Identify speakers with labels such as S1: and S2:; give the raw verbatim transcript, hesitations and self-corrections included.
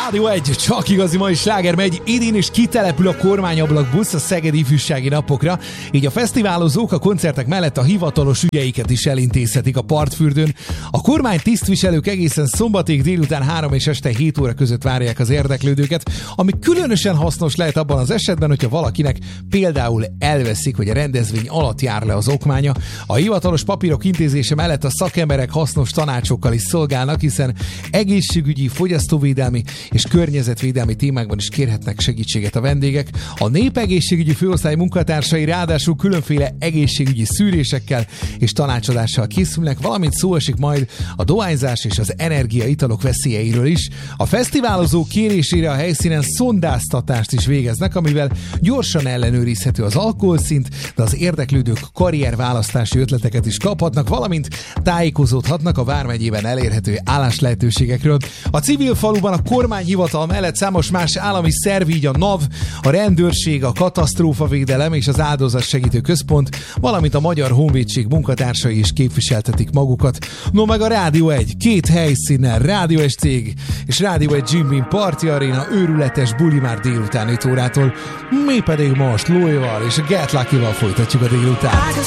S1: Rádió egy, csak igazi mai sláger megy. Idén is kitelepül a kormányablak busz a szegedi ifjúsági napokra, így a fesztiválozók a koncertek mellett a hivatalos ügyeiket is elintézhetik a partfürdőn. A kormány tisztviselők egészen szombatig délután három és este hét óra között várják az érdeklődőket, ami különösen hasznos lehet abban az esetben, hogyha valakinek például elveszik, vagy a rendezvény alatt jár le az okmánya. A hivatalos papírok intézése mellett a szakemberek hasznos tanácsokkal is szolgálnak, hiszen egészségügyi, fogyasztóvédelmi és környezetvédelmi témákban is kérhetnek segítséget a vendégek. A népegészségügyi főosztály munkatársai ráadásul különféle egészségügyi szűrésekkel és tanácsadással készülnek, valamint szó esik majd a dohányzás és az energiaitalok veszélyeiről is. A fesztiválozók kérésére a helyszínen szondáztatást is végeznek, amivel gyorsan ellenőrizhető az alkoholszint, de az érdeklődők karrierválasztási ötleteket is kaphatnak, valamint tájékozódhatnak a vármegyében elérhető álláslehetőségekről. A civil faluban a kormányhivatal mellett számos más állami szerv, így a NAV, a rendőrség, a katasztrófavédelem és az áldozatsegítő központ, valamint a Magyar Honvédség munkatársai is képviseltetik magukat. No meg a Rádió egy, két helyszínnel, Rádió egy cég és Rádió egy Jim Beam Party Arena őrületes buli már délután öt órától. Mi pedig most Louisval és a Get Lucky-val folytatjuk a délután.